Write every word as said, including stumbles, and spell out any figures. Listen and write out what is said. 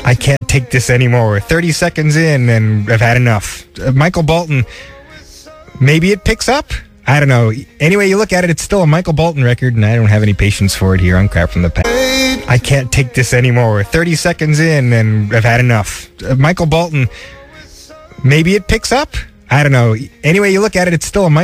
I can't take this anymore. thirty seconds in and I've had enough. Uh, Michael Bolton, maybe it picks up? I don't know. Anyway, you look at it, it's still a Michael Bolton record, and I don't have any patience for it here on Crap from the Past. I can't take this anymore. thirty seconds in and I've had enough. Uh, Michael Bolton, maybe it picks up? I don't know. Anyway, you look at it, it's still a Michael